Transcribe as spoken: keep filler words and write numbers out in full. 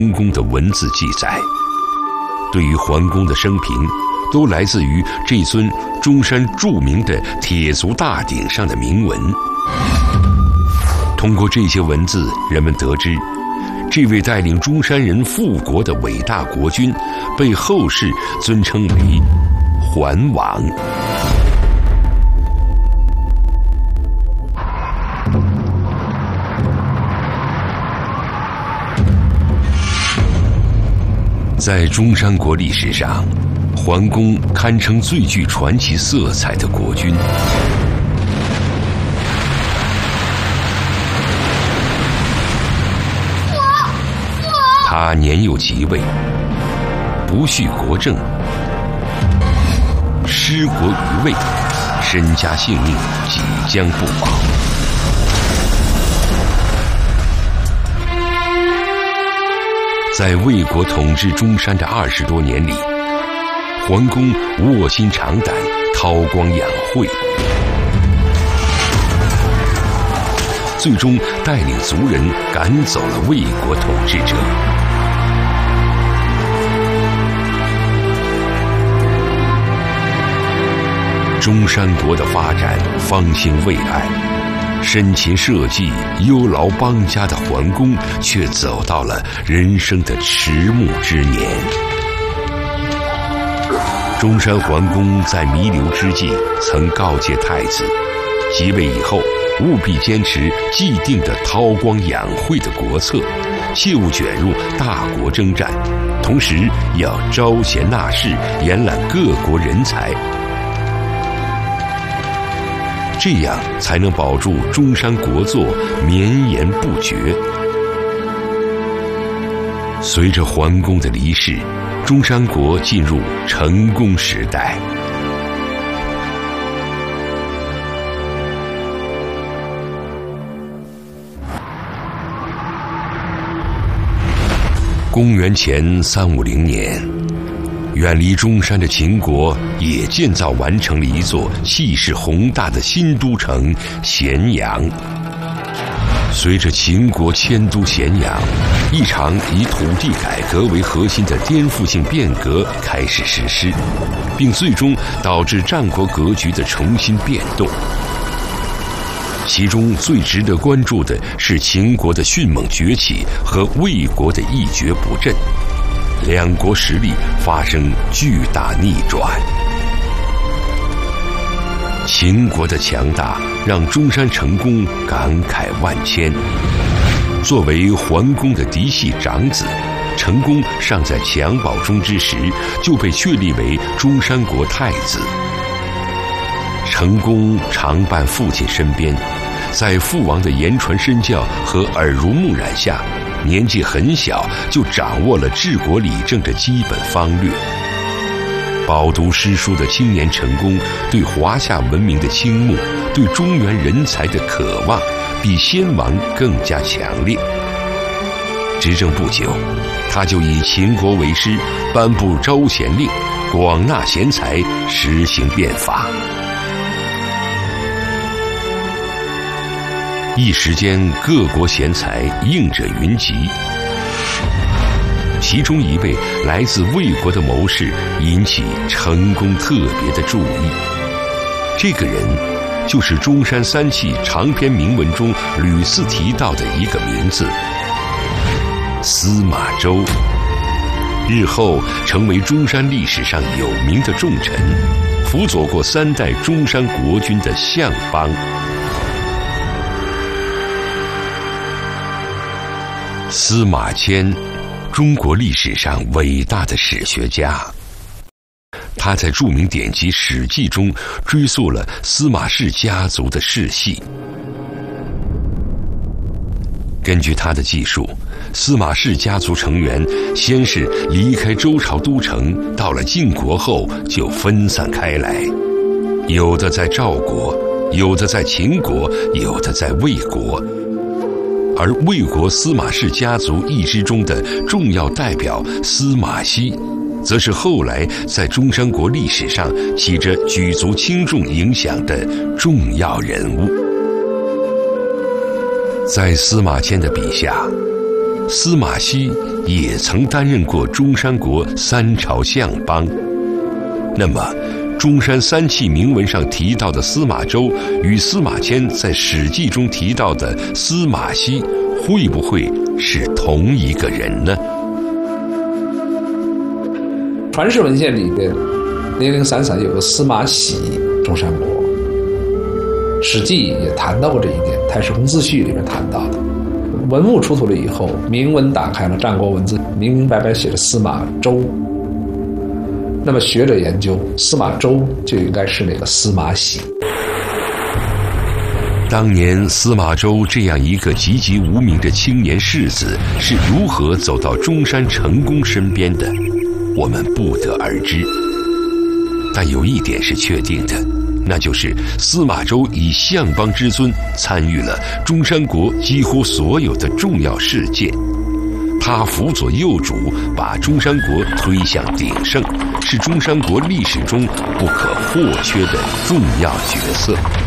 桓公的文字记载。对于桓公的生平，都来自于这尊中山著名的铁足大鼎上的铭文。通过这些文字，人们得知，这位带领中山人复国的伟大国君，被后世尊称为桓王。在中山国历史上，桓公堪称最具传奇色彩的国君。他年幼即位，不恤国政，失国于魏，身家性命即将不保。在魏国统治中山的二十多年里，桓公卧薪尝胆，韬光养晦，最终带领族人赶走了魏国统治者。中山国的发展方兴未艾，深勤社稷、忧劳邦家的桓公，却走到了人生的迟暮之年。中山桓公在弥留之际，曾告诫太子，即位以后务必坚持既定的韬光养晦的国策，切勿卷入大国征战，同时要招贤纳士，延揽各国人才。这样才能保住中山国祚绵延不绝。随着桓公的离世，中山国进入成功时代。公元前三五零年，远离中山的秦国也建造完成了一座气势宏大的新都城咸阳。随着秦国迁都咸阳，一场以土地改革为核心的颠覆性变革开始实施，并最终导致战国格局的重新变动。其中最值得关注的是秦国的迅猛崛起和魏国的一蹶不振，两国实力发生巨大逆转。秦国的强大让中山成公感慨万千。作为桓公的嫡系长子，成公尚在襁褓中之时就被确立为中山国太子。成公常伴父亲身边，在父王的言传身教和耳濡目染下，年纪很小就掌握了治国理政的基本方略。饱读诗书的青年成公，对华夏文明的倾慕，对中原人才的渴望，比先王更加强烈。执政不久，他就以秦国为师，颁布招贤令，广纳贤才，实行变法。一时间，各国贤才应者云集。其中一位来自魏国的谋士引起成公特别的注意。这个人就是中山三气长篇铭文中屡次提到的一个名字——司马周。日后成为中山历史上有名的重臣，辅佐过三代中山国君的相邦。司马迁，中国历史上伟大的史学家。他在著名典籍《史记》中追溯了司马氏家族的世系。根据他的记述，司马氏家族成员先是离开周朝都城，到了晋国后就分散开来，有的在赵国，有的在秦国，有的在魏国。而魏国司马氏家族一支中的重要代表司马熙，则是后来在中山国历史上起着举足轻重影响的重要人物。在司马迁的笔下， 司马熙也曾担任过中山国三朝相邦。那么中山三气铭文上提到的司马周与司马迁在《史记》中提到的司马熙会不会是同一个人呢？ 传世文献里边零零散散有个司马喜中山国，《史记》也谈到过这一点，《太史公自序》里面谈到的。文物出土了以后，铭文打开了，战国文字明明白白写着司马周。那么学者研究，司马周就应该是那个司马喜。 当年司马周这样一个籍籍无名的青年士子是如何走到中山成公身边的，我们不得而知。但有一点是确定的，那就是司马周以相邦之尊参与了中山国几乎所有的重要事件，他辅佐幼主把中山国推向鼎盛，是中山国历史中不可或缺的重要角色。